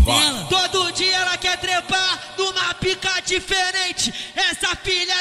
Todo dia ela quer trepar numa pica diferente. Essa filha